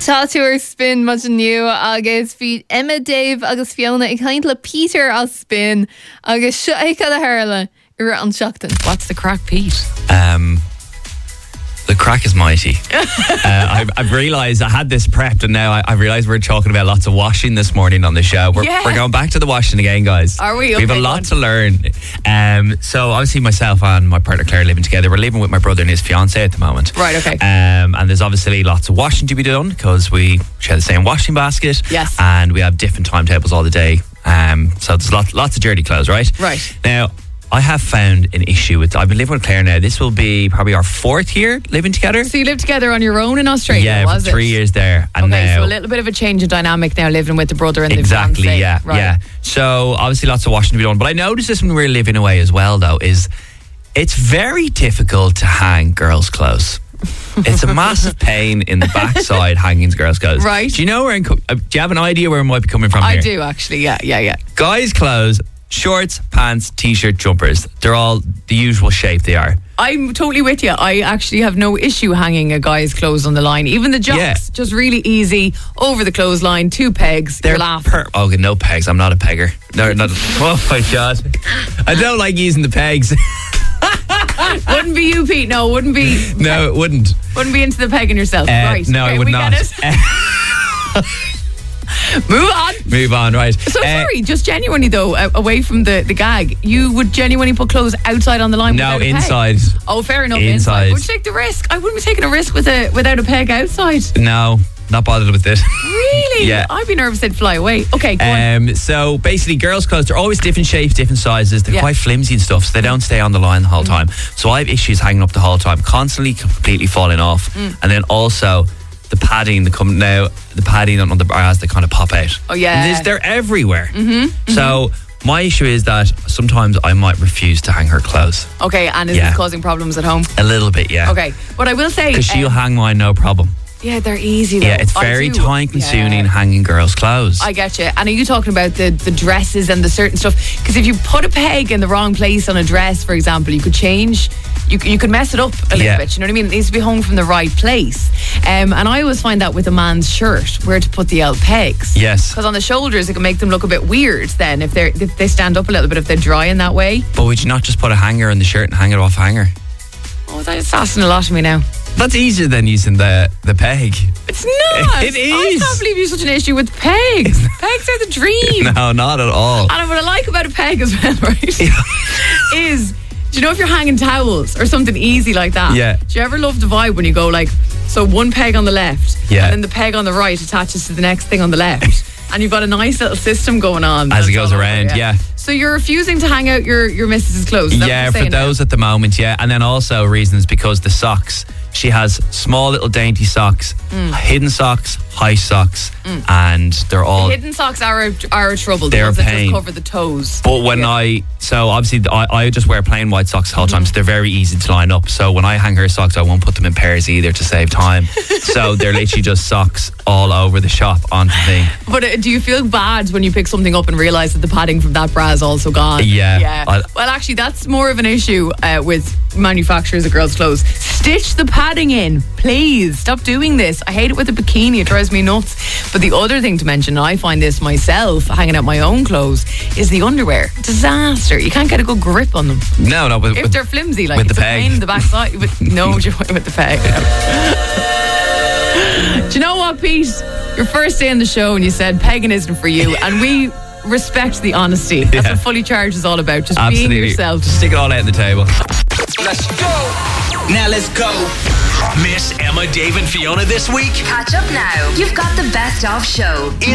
Tá túair spin much nniu agus bhí Emma, Dave agus Fiona ag caint le Peter as spin agus seo é cad a tharla ar an seachtain. What's the crack, Pete? The crack is mighty. I've realised I had this prepped and now I've realised we're talking about lots of washing this morning on the show. We're going back to the washing again, guys. Are we? We have a lot to learn. So obviously myself and my partner Claire living together. We're living with my brother and his fiancée at the moment. Right, okay. And there's obviously lots of washing to be done because we share the same washing basket. Yes. And we have different timetables all the day. So there's lots of dirty clothes, right? Right. Now, I have found an issue with... I've been living with Claire now. This will be probably our 4th year living together. So you lived together on your own in Australia, Yeah, was for 3 years there. And okay, now, so a little bit of a change of dynamic now living with the brother and exactly, the fiancé. yeah, Right. yeah. So obviously lots of washing to be done. But I noticed this when we were living away as well, though, is it's very difficult to hang girls' clothes. It's a massive pain in the backside hanging girls' clothes. Right. Do you know where? Do you have an idea where it might be coming from? I here? do actually, yeah. Guys' clothes, shorts, pants, t-shirt, jumpers. They're all the usual shape they are. I'm totally with you. I actually have no issue hanging a guy's clothes on the line. Even the jocks, just really easy, over the clothesline, 2 pegs, you're laughing. Okay, no pegs. I'm not a pegger. No, not. Oh my God. I don't like using the pegs. Wouldn't be you, Pete. No, wouldn't be. No, it wouldn't. Wouldn't be into the pegging yourself. Right. No, okay, I would we not. Get it. Move on. Right. So sorry, just genuinely though, away from the gag, you would genuinely put clothes outside on the line? No, without a inside. Peg? Oh, fair enough. Inside. Would you take the risk? I wouldn't be taking a risk without a peg outside. No, not bothered with it. Really? Yeah. I'd be nervous they'd fly away. Okay, go on. So basically, girls' clothes, they're always different shapes, different sizes. They're quite flimsy and stuff, so they don't stay on the line the whole time. So I have issues hanging up the whole time, constantly completely falling off. And then also the padding, the padding on the bras, they kind of pop out. Oh, yeah. They're everywhere. So my issue is that sometimes I might refuse to hang her clothes. Okay, and is this causing problems at home? A little bit, yeah. Okay, but I will say... Because she'll hang mine, no problem. Yeah, they're easy though. Yeah, it's very time-consuming hanging girls' clothes. I get you. And are you talking about the dresses and the certain stuff? Because if you put a peg in the wrong place on a dress, for example, you could change... You could mess it up a little bit, you know what I mean? It needs to be hung from the right place. And I always find that with a man's shirt, where to put the L pegs. Yes. Because on the shoulders, it can make them look a bit weird then if they stand up a little bit, if they're dry in that way. But would you not just put a hanger on the shirt and hang it off a hanger? Oh, that's asking a lot of me now. That's easier than using the peg. It's not. It I is. can't believe you have such an issue with pegs. Pegs are the dream. No, not at all. And what I like about a peg as well, right, is... Do you know if you're hanging towels or something easy like that? Yeah. Do you ever love the vibe when you go like, so one peg on the left, yeah, and then the peg on the right attaches to the next thing on the left, and you've got a nice little system going on as it goes around, yeah. So you're refusing to hang out your missus's clothes? Is that yeah, what you're for those at the moment, yeah. And then also reasons because the socks, she has small little dainty socks, hidden socks, high socks, and they're all... The hidden socks are a trouble. They're the ones a that pain. just cover the toes. But when so obviously I just wear plain white socks the whole time, so they're very easy to line up. So when I hang her socks, I won't put them in pairs either to save time. So they're literally just socks all over the shop on the thing. But do you feel bad when you pick something up and realise that the padding from that bra is also gone? Yeah. Well, actually, that's more of an issue with manufacturers of girls' clothes. Stitch the padding in, please. Stop doing this. I hate it with a bikini. It drives me nuts. But the other thing to mention, and I find this myself, hanging out my own clothes, is the underwear. Disaster. You can't get a good grip on them. No. If they're flimsy, like with it's the a peg. pain in the backside. No, with the peg. Do you know what, Pete? Your first day on the show and you said pegging isn't for you, and we respect the honesty. That's what Fully Charged is all about. Just being yourself. Just stick it all out on the table. Let's go. Now let's go. Miss Emma, Dave and Fiona this week? Catch up now. You've got the best of show.